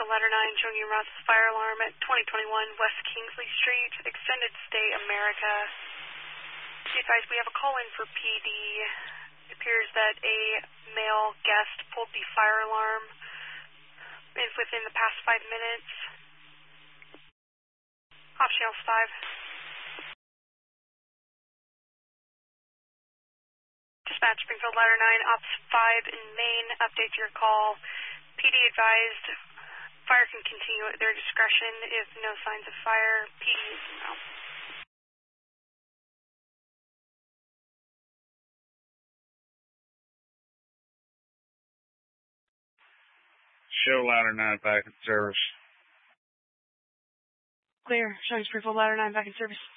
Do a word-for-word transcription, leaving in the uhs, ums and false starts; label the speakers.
Speaker 1: Springfield Ladder nine showing you Ross's fire alarm at twenty twenty-one West Kingsley Street, Extended Stay America. Be advised, we have a call in for P D. It appears that a male guest pulled the fire alarm within the past five minutes. Off channels five. Dispatch Springfield Ladder nine, Ops five in Maine, update your call. P D advised fire can continue at their discretion if no signs of fire. P D is out.
Speaker 2: Show Ladder nine back in service.
Speaker 1: Clear. Showing Springfield Ladder nine back in service.